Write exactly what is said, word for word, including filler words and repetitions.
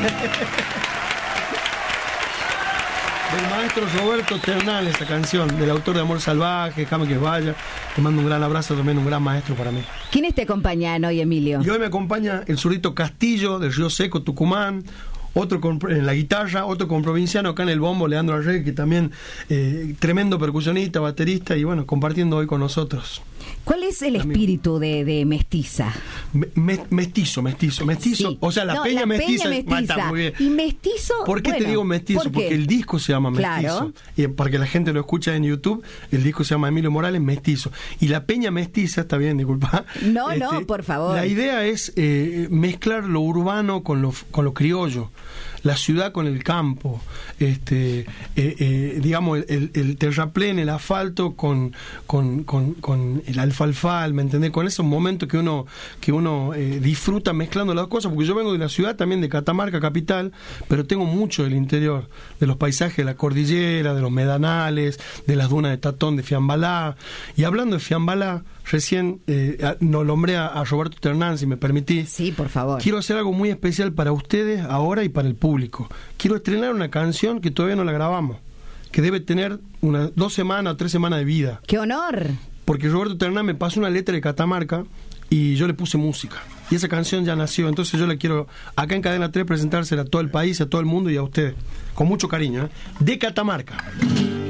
Del maestro Roberto Ternal, esta canción, del autor de Amor Salvaje, Déjame que vaya. Te mando un gran abrazo, también un gran maestro para mí. ¿Quiénes te acompañan hoy, Emilio? Y hoy me acompaña el zurdito Castillo, del Río Seco, Tucumán. Otro con, en la guitarra, otro con provinciano acá en el bombo, Leandro Arregui, que también eh, tremendo percusionista, baterista, y bueno, compartiendo hoy con nosotros. ¿Cuál es el espíritu de, de Mestiza? Me, mestizo, mestizo, mestizo. Sí. O sea, la no, peña la mestiza. Peña mestiza. Mata, muy bien. Y mestizo. ¿Por qué bueno, te digo mestizo? ¿por Porque el disco se llama Mestizo. Claro. Y para que la gente lo escuche en YouTube, el disco se llama Emilio Morales Mestizo. Y la peña mestiza, está bien, disculpa. No, este, no, por favor. La idea es eh, mezclar lo urbano con lo, con lo criollo. La ciudad con el campo, este, eh, eh, digamos, el, el terraplén, el asfalto con, con, con, con el alfalfal, ¿me entendés? Con esos momentos que uno, que uno eh, disfruta mezclando las cosas, porque yo vengo de la ciudad también, de Catamarca, capital, pero tengo mucho del interior, de los paisajes de la cordillera, de los medanales, de las dunas de Tatón, de Fiambalá. Y hablando de Fiambalá, recién eh, no nombré a, a Roberto Ternal, si me permitís. Sí, por favor. Quiero hacer algo muy especial para ustedes ahora y para el público. Quiero estrenar una canción que todavía no la grabamos, que debe tener unas dos semanas o tres semanas de vida. ¡Qué honor! Porque Roberto Ternal me pasó una letra de Catamarca y yo le puse música. Y esa canción ya nació, entonces yo la quiero acá en Cadena tres presentársela a todo el país, a todo el mundo y a ustedes. Con mucho cariño, ¿eh? De Catamarca.